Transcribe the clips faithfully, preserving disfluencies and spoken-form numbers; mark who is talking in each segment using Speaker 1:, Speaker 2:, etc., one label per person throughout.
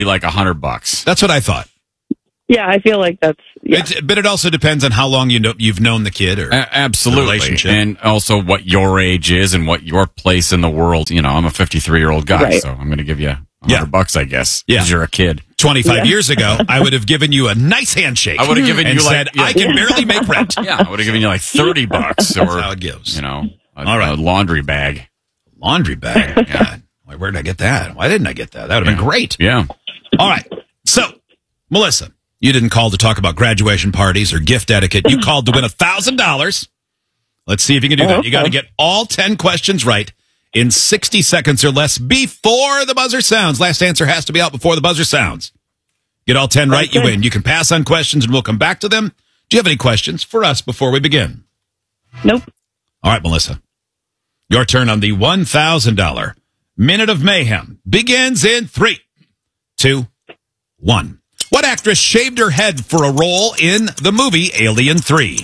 Speaker 1: like a hundred bucks.
Speaker 2: That's what I thought.
Speaker 3: Yeah, I feel like that's. Yeah.
Speaker 2: It's, but it also depends on how long you know, you've known the kid or
Speaker 1: A- absolutely,
Speaker 2: the relationship.
Speaker 1: and also what your age is and what your place in the world. You know, I'm a fifty-three year old guy,
Speaker 3: Right.
Speaker 1: so I'm going to give you a
Speaker 2: Yeah.
Speaker 1: hundred bucks, I guess.
Speaker 2: Yeah.
Speaker 1: because you're a kid.
Speaker 2: twenty-five
Speaker 3: Yeah.
Speaker 2: years ago, I would have given you a nice handshake.
Speaker 1: I would have given
Speaker 2: and
Speaker 1: you
Speaker 2: said,
Speaker 1: like yeah,
Speaker 2: I can barely make rent.
Speaker 1: yeah, I would have given you like thirty bucks or
Speaker 2: That's how it goes.
Speaker 1: you know, a,
Speaker 2: All right.
Speaker 1: a laundry bag.
Speaker 2: Laundry bag. God, why- where did I get that? Why didn't I get that? That would have been great.
Speaker 1: Yeah.
Speaker 2: All right. So, Melissa, you didn't call to talk about graduation parties or gift etiquette. You called to win one thousand dollars. Let's see if you can do that. You got to get all ten questions right in sixty seconds or less before the buzzer sounds. Last answer has to be out before the buzzer sounds. Get all ten right, you win. You can pass on questions and we'll come back to them. Do you have any questions for us before we begin?
Speaker 3: Nope.
Speaker 2: All right, Melissa. Your turn on the one thousand dollars Minute of Mayhem begins in three, two, one. What actress shaved her head for a role in the movie Alien three?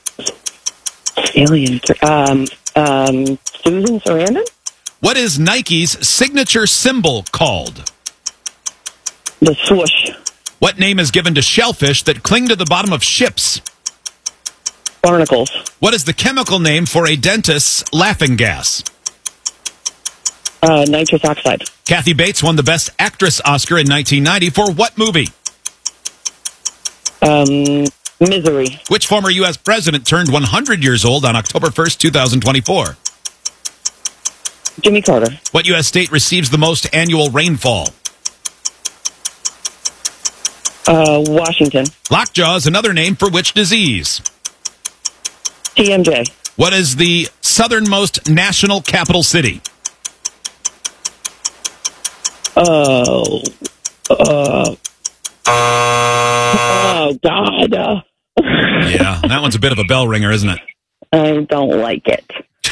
Speaker 3: Alien. th- Um. Um. Susan Sarandon.
Speaker 2: What is Nike's signature symbol called?
Speaker 3: The swoosh.
Speaker 2: What name is given to shellfish that cling to the bottom of ships?
Speaker 3: Barnacles.
Speaker 2: What is the chemical name for a dentist's laughing gas?
Speaker 3: Uh. Nitrous oxide.
Speaker 2: Kathy Bates won the Best Actress Oscar in nineteen ninety for what movie?
Speaker 3: Um. Misery.
Speaker 2: Which former U S president turned one hundred years old on October first, twenty twenty-four?
Speaker 3: Jimmy Carter.
Speaker 2: What U S state receives the most annual rainfall?
Speaker 3: Uh. Washington.
Speaker 2: Lockjaw is another name for which disease?
Speaker 3: T M J.
Speaker 2: What is the southernmost national capital city?
Speaker 3: Oh. Uh. Oh God. Uh,
Speaker 2: Yeah, that one's a bit of a bell ringer, isn't it?
Speaker 3: I don't like it.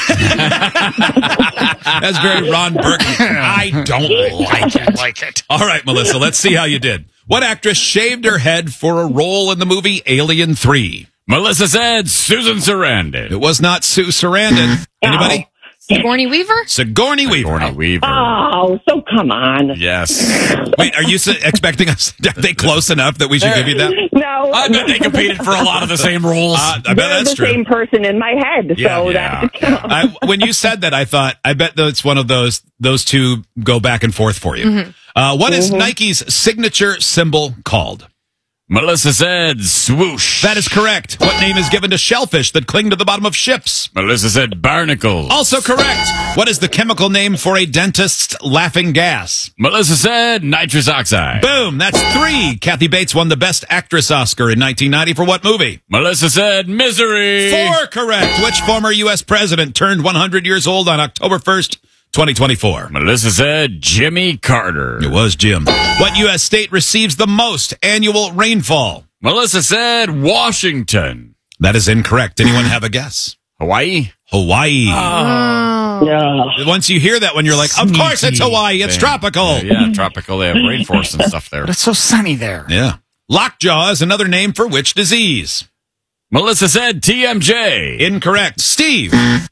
Speaker 2: That's very Ron Burgundy. I don't like it. Like it. All right, Melissa, let's see how you did. What actress shaved her head for a role in the movie Alien three?
Speaker 1: Melissa said Susan Sarandon.
Speaker 2: It was not Sue Sarandon. Anybody?
Speaker 4: Sigourney Weaver?
Speaker 2: Sigourney Weaver.
Speaker 1: Sigourney Weaver.
Speaker 3: Oh, so come on.
Speaker 1: Yes.
Speaker 2: Wait, are you s- expecting us? Are they close enough that we should give you that?
Speaker 3: No.
Speaker 1: I bet they competed for a lot of the same roles.
Speaker 2: Uh, I bet
Speaker 3: They're
Speaker 2: that's
Speaker 3: the
Speaker 2: true.
Speaker 3: same person in my head.
Speaker 2: Yeah,
Speaker 3: so
Speaker 1: yeah,
Speaker 3: that's
Speaker 2: I, when you said that, I thought, I bet that's one of those, those two go back and forth for you. Uh, what is Nike's signature symbol called?
Speaker 1: Melissa said swoosh.
Speaker 2: That is correct. What name is given to shellfish that cling to the bottom of ships?
Speaker 1: Melissa said barnacles.
Speaker 2: Also correct. What is the chemical name for a dentist's laughing gas?
Speaker 1: Melissa said nitrous oxide.
Speaker 2: Boom, that's three. Kathy Bates won the Best Actress Oscar in nineteen ninety for what movie?
Speaker 1: Melissa said misery.
Speaker 2: Four correct. Which former U S president turned one hundred years old on October first, twenty twenty-four?
Speaker 1: Melissa said Jimmy Carter.
Speaker 2: It was Jim. What U S state receives the most annual rainfall?
Speaker 1: Melissa said Washington.
Speaker 2: That is incorrect. Anyone have a guess?
Speaker 1: Hawaii.
Speaker 2: Hawaii.
Speaker 3: Yeah.
Speaker 2: Once you hear that one, you're like, of course it's Hawaii. It's
Speaker 1: They-
Speaker 2: tropical.
Speaker 1: Yeah, tropical. They have rainforests and stuff there.
Speaker 5: It's so sunny there.
Speaker 2: Yeah. Lockjaw is another name for which disease?
Speaker 1: Melissa said T M J.
Speaker 2: Incorrect. Steve.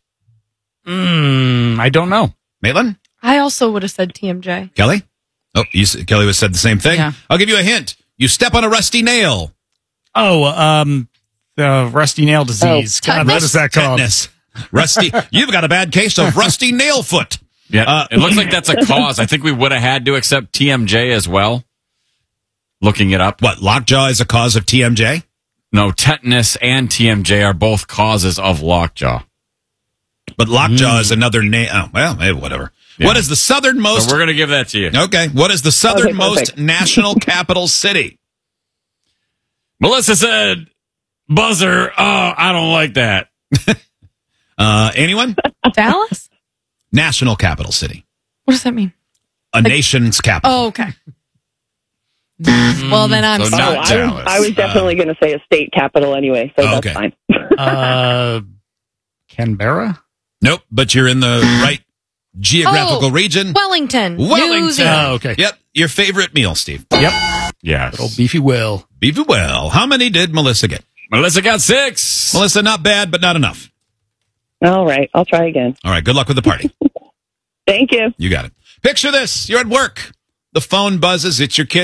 Speaker 5: Mm, I don't know.
Speaker 2: Maitland?
Speaker 4: I also would have said T M J.
Speaker 2: Kelly? Oh, you, s- Kelly was said the same thing.
Speaker 4: Yeah.
Speaker 2: I'll give you a hint. You step on a rusty nail.
Speaker 5: Oh, um, the rusty nail disease.
Speaker 4: Oh,
Speaker 5: God, what is that called?
Speaker 2: Tetanus. Rusty. You've got a bad case of rusty nail foot.
Speaker 1: Yeah,
Speaker 2: Uh,
Speaker 1: it looks like that's a cause. I think we would have had to accept T M J as well. Looking it up.
Speaker 2: What, lockjaw is a cause of T M J?
Speaker 1: No, tetanus and T M J are both causes of lockjaw.
Speaker 2: But lockjaw is another name. Oh, well, eh, whatever.
Speaker 1: Yeah.
Speaker 2: What is the southernmost?
Speaker 1: So we're going to give that to you.
Speaker 2: Okay. What is the southernmost
Speaker 3: perfect.
Speaker 2: national capital city?
Speaker 1: Melissa said buzzer. Oh, I don't like that.
Speaker 2: Uh, anyone?
Speaker 4: Dallas?
Speaker 2: National capital city.
Speaker 4: What does that mean?
Speaker 2: A nation's capital.
Speaker 4: Oh, okay. Well, then I'm
Speaker 1: So
Speaker 4: sorry.
Speaker 3: Oh,
Speaker 1: not
Speaker 3: I was,
Speaker 1: Dallas.
Speaker 3: I was definitely going to say a state capital anyway, so
Speaker 2: Oh,
Speaker 3: that's
Speaker 2: okay.
Speaker 3: fine.
Speaker 5: Uh, Canberra?
Speaker 2: Nope, but you're in the right geographical
Speaker 4: Oh,
Speaker 2: region.
Speaker 4: Wellington. New
Speaker 2: Wellington.
Speaker 4: Zealand.
Speaker 5: Oh, okay.
Speaker 2: Yep. Your favorite meal, Steve.
Speaker 5: Yep.
Speaker 1: Yes.
Speaker 5: Old beefy will.
Speaker 2: Beefy well. How many did Melissa get?
Speaker 1: Melissa got six.
Speaker 2: Melissa, not bad, but not enough.
Speaker 3: All right, I'll try again.
Speaker 2: All right. Good luck with the party.
Speaker 3: Thank you.
Speaker 2: You got it. Picture this. You're at work. the phone buzzes. It's your kid.